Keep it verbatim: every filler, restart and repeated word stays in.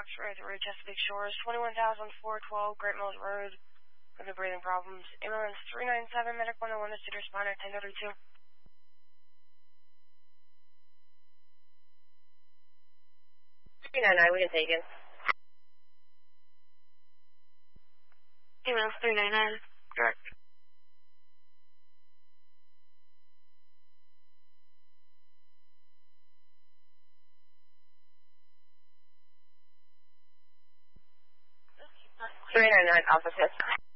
Foxtrot, the road Chesapeake Shores, twenty-one thousand four hundred twelve Great Mills Road, for the breathing problems. Ambulance three nine seven, Medic one oh one, is to respond at ten thirty-two. three nine nine, we can take it. Ambulance three nine nine, direct. three nine nine, officer.